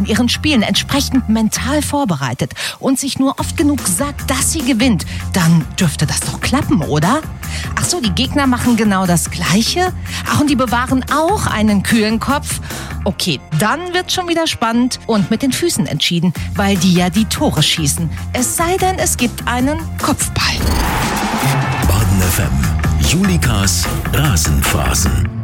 ihren Spielen entsprechend mental vorbereitet und sich nur oft genug sagt, dass sie gewinnt, dann dürfte das doch klappen, oder? Ach so, die Gegner machen genau das Gleiche? Ach, und die bewahren auch einen kühlen Kopf? Okay, dann wird's schon wieder spannend und mit den Füßen entschieden, weil die ja die Tore schießen. Es sei denn, es gibt einen Kopfball. Baden FM. Julikas Rasenphasen.